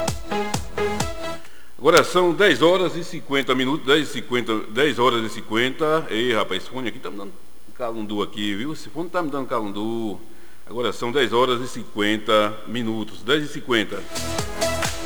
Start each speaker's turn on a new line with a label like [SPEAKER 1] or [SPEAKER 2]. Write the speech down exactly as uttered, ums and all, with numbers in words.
[SPEAKER 1] Agora são dez horas e cinquenta minutos, dez, e cinquenta, dez horas e cinquenta. Ei, rapaz, esse fone aqui tá me dando calundu aqui, viu? Esse fone tá me dando calundu. Agora são dez horas e cinquenta minutos, dez e cinquenta.